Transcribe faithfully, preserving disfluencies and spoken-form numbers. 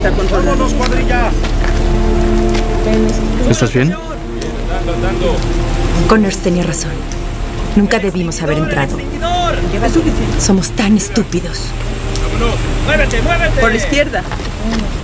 ¡Vámonos, cuadrilla! ¿Estás bien? Andando, andando. Connors tenía razón. Nunca debimos haber entrado. Somos tan estúpidos. ¡Vámonos! ¡Muévete, muévete! Por la izquierda.